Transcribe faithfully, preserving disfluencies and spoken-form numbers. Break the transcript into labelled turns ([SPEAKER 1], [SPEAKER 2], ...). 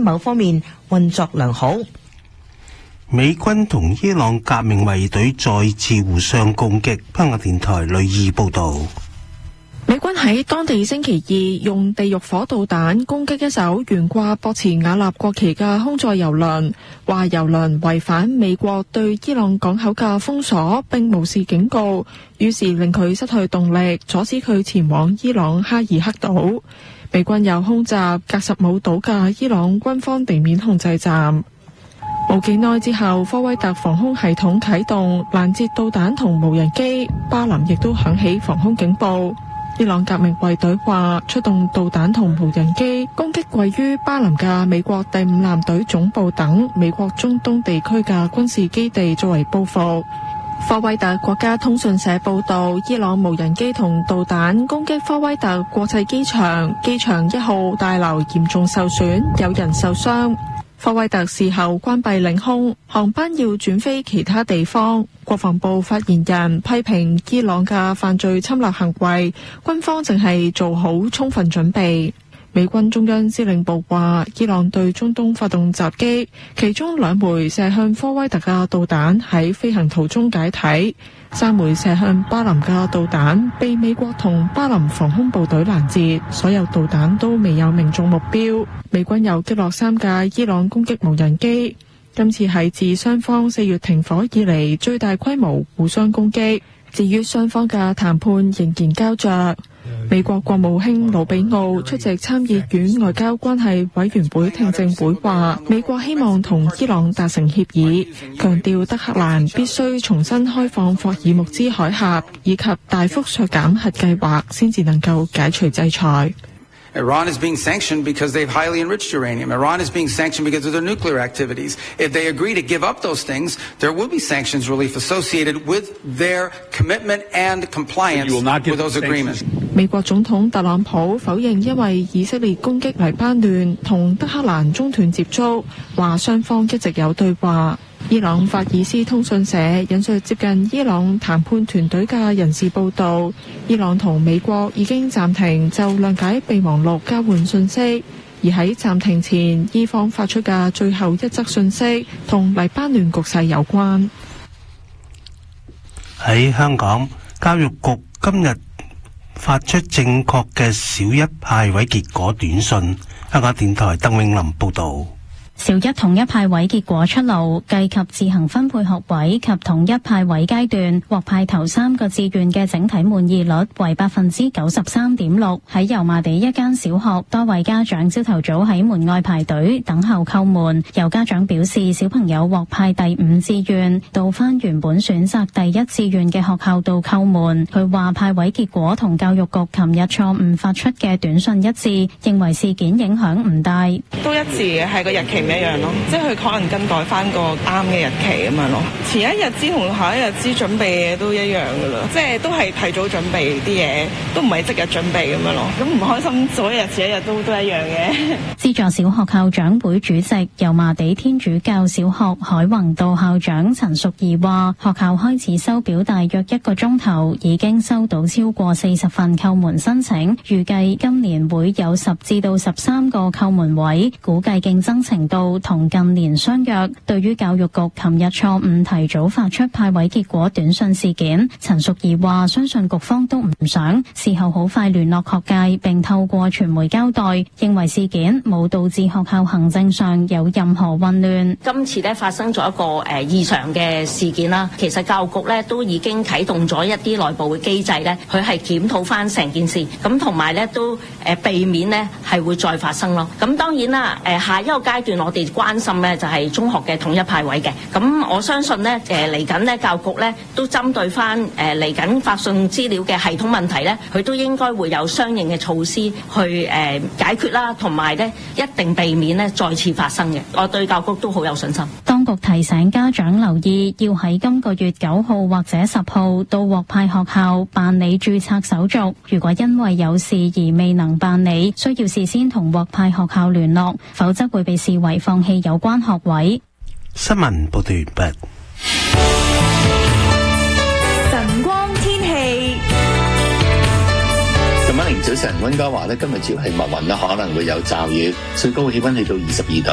[SPEAKER 1] 某方面運作良好。
[SPEAKER 2] 美軍同伊朗革命衛隊再次互相攻擊。香港電台呂義報道。
[SPEAKER 3] 美軍喺當地星期二用地獄火導彈攻擊一艘懸掛博茨瓦納國旗嘅空載油輪，話油輪違反美國對伊朗港口嘅封鎖，並無視警告，於是令佢失去動力，阻止佢前往伊朗哈爾克島。美軍又空襲格什姆島嘅伊朗軍方地面控制站。冇幾耐之後，科威特防空系統啟動攔截導彈同無人機，巴林亦都響起防空警報。伊朗革命衛隊話出動導彈同無人機攻擊位於巴林嘅美國第五艦隊總部等美國中東地區嘅軍事基地作為報復。科威特國家通訊社報道，伊朗無人機同導彈攻擊科威特國際機場，機場一號大樓嚴重受損，有人受傷。科威特事後關閉領空，航班要轉飛其他地方。國防部發言人批評伊朗嘅犯罪侵略行為，軍方淨係做好充分準備。美軍中央司令部話，伊朗對中東發動襲擊，其中兩枚射向科威特嘅導彈喺飛行途中解體，三枚射向巴林嘅導彈被美國同巴林防空部隊攔截，所有導彈都未有命中目標。美軍又擊落三架伊朗攻擊無人機，今次係自雙方四月停火以嚟最大規模互相攻擊。至於雙方嘅談判仍然膠着。美國國務卿魯比奧出席參議院外交關係委員會聽證會話，美國希望同伊朗達成協議，強調德黑蘭必須重新開放霍爾木茲海峽，以及大幅削減核計劃，先至能夠解除制裁。
[SPEAKER 4] Iran is being sanctioned because they've highly enriched uranium. Iran is being sanctioned because of their nuclear activities. If they agree to give up those things, there will be sanctions relief associated with their commitment and compliance with those agreements.
[SPEAKER 3] 美國總統特朗普否認因為以色列攻擊黎巴嫩同德黑蘭中斷接觸，話雙方一直有對話。伊朗法爾斯通訊社引述接近伊朗談判團隊嘅人士報道，伊朗同美國已經暫停就諒解備忘錄交換信息，而喺暫停前，伊方發出嘅最後一則信息同黎巴嫩局勢有關。
[SPEAKER 2] 喺香港，教育局今日發出正確嘅小一派位結果短信。香港電台鄧永林報導。
[SPEAKER 5] 小一統一派位結果出爐，計及自行分配學位及統一派位階段獲派頭三個志願嘅整體滿意率為百分之九十三點六。喺油麻地一間小學，多位家長朝頭早喺門外排隊等候叩門。有家長表示，小朋友獲派第五志願，到返原本選擇第一志願嘅學校度叩門。佢話派位結果同教育局琴日錯誤發出嘅短信一致，認為事件影響唔大。
[SPEAKER 6] 都一致嘅，係個日期唔一樣咯，即係佢可能更改翻個啱嘅日期咁樣咯。前一日知同下一日知準備嘅嘢都一樣噶啦，即係都係提早準備啲嘢，都唔係即日準備咁樣咯。咁唔開心，做一日前一日都都一樣嘅。
[SPEAKER 5] 資助小學校長會主席油麻地天主教小學海泓道校長陳淑儀話，學校開始收表大約一個鐘頭，已經收到超過四十份叩門申請，預計今年會有十至到十三個叩門位，估計競爭程度同近年相若。對於教育局琴日錯誤提早發出派位結果短信事件，陳淑儀話相信局方都唔想，事後好快聯絡學界並透過傳媒交代，認為事件冇導致學校行政上有任何混亂。
[SPEAKER 7] 今次咧發生咗一個誒、呃、異常嘅事件啦，其實教育局咧都已經啟動咗一啲內部嘅機制咧，佢係檢討翻成件事，咁同埋咧都誒、呃、避免咧係會再發生咯。咁當然啦，誒、呃、下一個階段我哋關心咧就係中學嘅統一派位嘅，咁我相信咧誒嚟緊咧教育局咧都針對翻誒嚟緊發送資料嘅系統問題咧，佢都應該會有相應嘅措施去誒、呃、解決啦，同埋咧一定避免咧再次發生嘅。我對教育局都好有信心。
[SPEAKER 5] 當局提醒家長留意，要喺今個月九號或者十號到獲派學校辦理註冊手續。如果因為有事而未能辦理，需要事先同獲派學校聯絡，否則會被視為放棄有關學位。
[SPEAKER 2] 新聞報道完畢。
[SPEAKER 8] 晨光天氣。
[SPEAKER 9] 今晚凌早晨溫哥華咧，今日照係密雲啦，可能會有驟雨，最高氣溫去到二十二度。